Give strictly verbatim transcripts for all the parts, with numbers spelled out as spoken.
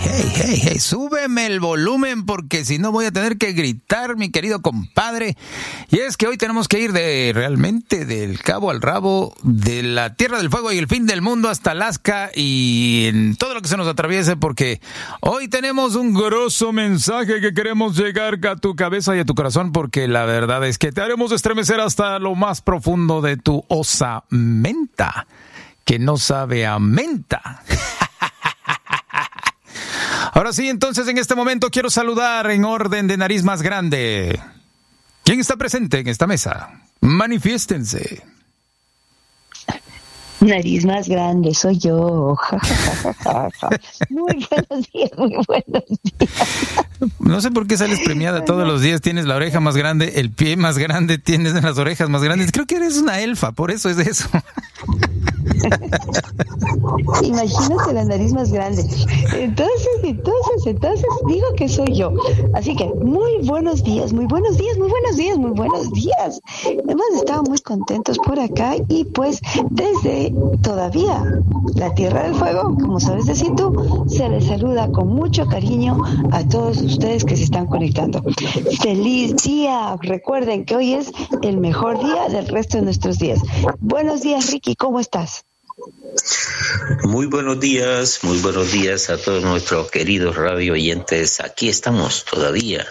hey, hey, hey, súbeme el volumen porque si no voy a tener que gritar, mi querido compadre. Y es que hoy tenemos que ir de realmente del cabo al rabo, de la Tierra del Fuego y el fin del mundo hasta Alaska y en todo lo que se nos atraviese, porque hoy tenemos un grosso mensaje que queremos llegar a tu cabeza y a tu corazón, porque la verdad es que te haremos estremecer hasta lo más profundo de tu osamenta, que no sabe a menta. Ahora sí, entonces en este momento quiero saludar en orden de nariz más grande. ¿Quién está presente en esta mesa? Manifiéstense. Nariz más grande, soy yo. Muy buenos días, muy buenos días. No sé por qué sales premiada todos los días. Tienes la oreja más grande, el pie más grande, tienes las orejas más grandes. Creo que eres una elfa, por eso es eso. Imagínate la nariz más grande. Entonces, entonces, entonces digo que soy yo. Así que muy buenos días, muy buenos días, muy buenos días, muy buenos días. Hemos estado muy contentos por acá y pues desde todavía la Tierra del Fuego, como sabes decir tú, se les saluda con mucho cariño a todos ustedes que se están conectando. ¡Feliz día! Recuerden que hoy es el mejor día del resto de nuestros días. Buenos días, Ricky, ¿cómo estás? Muy buenos días, muy buenos días a todos nuestros queridos radio oyentes. Aquí estamos todavía,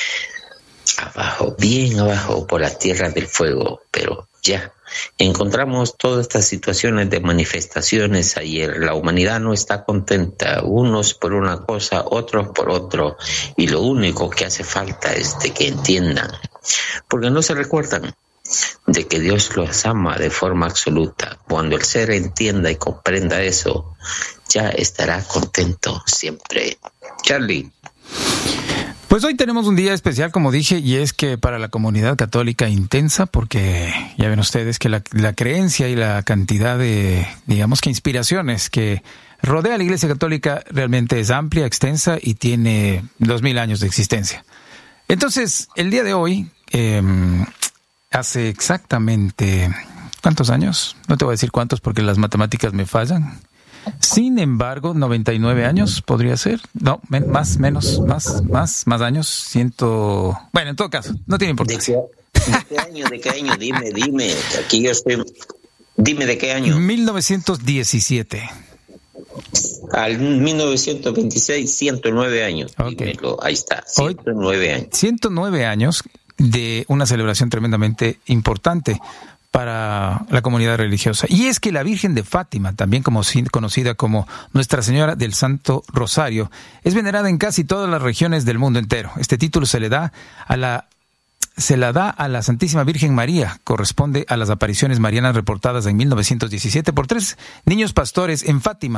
abajo, bien abajo por la Tierra del Fuego, pero ya encontramos todas estas situaciones de manifestaciones ayer. La humanidad no está contenta, unos por una cosa, otros por otro, y lo único que hace falta es de que entiendan, porque no se recuerdan de que Dios los ama de forma absoluta. Cuando el ser entienda y comprenda eso, ya estará contento siempre. Charlie. Pues hoy tenemos un día especial, como dije, y es que para la comunidad católica intensa, porque ya ven ustedes que la, la creencia y la cantidad de, digamos que inspiraciones que rodea a la Iglesia Católica realmente es amplia, extensa y tiene dos mil años de existencia. Entonces, el día de hoy, eh, hace exactamente, ¿cuántos años? No te voy a decir cuántos porque las matemáticas me fallan. Sin embargo, noventa y nueve años podría ser. No, men, más, menos, más, más, más años. Ciento... Bueno, en todo caso, no tiene importancia. ¿De qué, de qué año? ¿De qué año? Dime, dime. Aquí yo estoy... Dime, ¿de qué año? mil novecientos diecisiete. Al mil novecientos veintiséis, ciento nueve años. Okay. Dímelo, ahí está, ciento nueve años. ciento nueve años de una celebración tremendamente importante para la comunidad religiosa. Y es que la Virgen de Fátima, también como conocida como Nuestra Señora del Santo Rosario, es venerada en casi todas las regiones del mundo entero. Este título se le da a la se la da a la Santísima Virgen María. Corresponde a las apariciones marianas reportadas en mil novecientos diecisiete por tres niños pastores en Fátima.